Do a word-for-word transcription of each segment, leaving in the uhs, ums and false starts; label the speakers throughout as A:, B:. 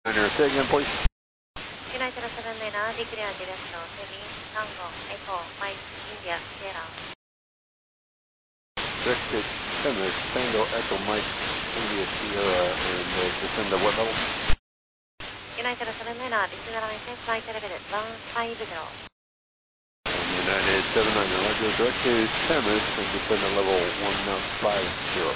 A: Say again, please.
B: United seven nine, declare direct to Semi, Tango, Echo, Mike, India, Sierra.
A: Directed Semis, Tango, Echo, Mike, India, Sierra, and uh, descend to what level?
B: United seven nine, descend maintain flight level one five zero.
A: United seven nine, Roger, direct to Semis, and descend to level one five zero.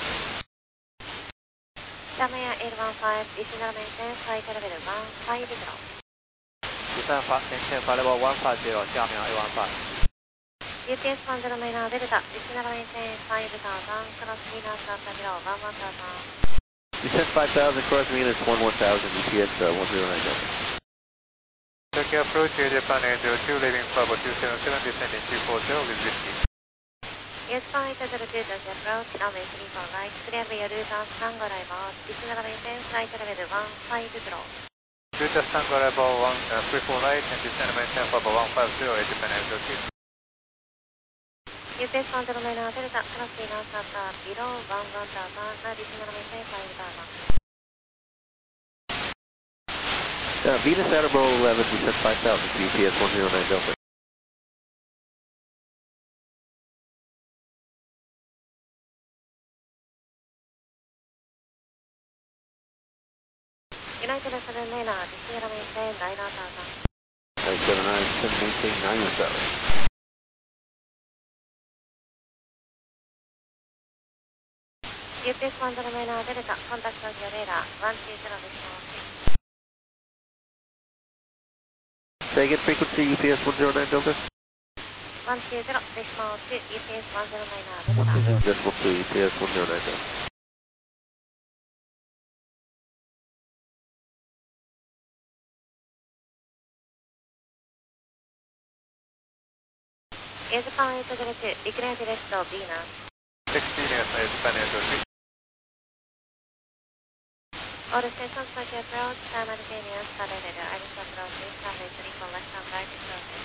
B: Jamea eight one five, descend maintain flight level one five zero.
C: Descend maintain flight level one five zero, Jamea eight one five.
B: U P S one zero nine Delta, descend maintain five thousand, cross Venus Alpha Zero, one one thousand.
C: Descend five thousand, cross Venus one one thousand, U P S uh, one zero nine Delta.
D: Tokyo approach, Japan eight zero two, leaving Bravo two seven seven, descending two four zero with whiskey.
B: Yes, eight zero two, Dodge approach, runway three four right, clear via Ruta Tango arrival, descend maintain flight level one five zero.
D: Ruta Tango arrival one three four right, and descend maintain Bravo one five zero, Japan eight zero two.
B: U P S one zero nine Delta, cross Venus Alpha below one one thousand, now descend maintain five thousand.
C: Uh, Venus Attleboro eleven, descend five thousand, U P S one zero nine Delta.
B: United seven nine, descend maintain nine thousand.
A: United seven nine, descend maintain nine thousand.
B: U P S one zero nine Delta, contact Tokyo radar one two zero decimal six.
C: Say again, frequency U P S one zero nine Delta?
B: one two zero decimal two, U P S one zero nine Delta.
C: Decimal two, U P S one zero nine Delta.
B: Air Japan eight zero two, declare direct to Venus.
D: Experience, Japan eight zero two.
B: All stations Tokyo approach, simultaneous parallel, Alice approaches, runway three four left and right approaches.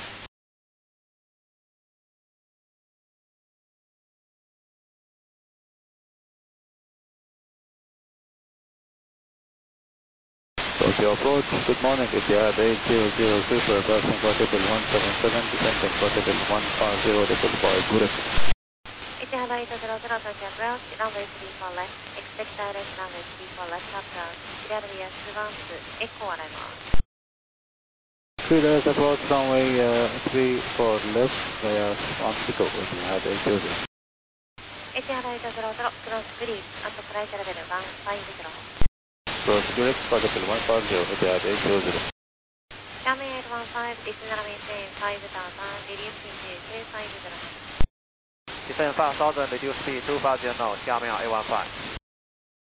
E: Tokyo approach, good morning, Etihad eight zero zero Super, passing portable one seven seven, descending portable one five zero, double five, good.
B: Etihad eight zero zero Tokyo approach, runway three four left, expect direct runway three four left approach, clear via Swans, Echo arrival.
E: Clear approach, runway uh, three four left, via Swansea, Etihad eight zero zero.
B: Etihad eight zero zero, cross grid, at flight level one five zero.
E: Cross grid, portable one five zero, Etihad eight zero zero.
B: Jamea eight one five, descend maintain five thousand, reduce speed two five zero.
C: Descend five thousand, reduce speed two five zero, Jamea eight one five.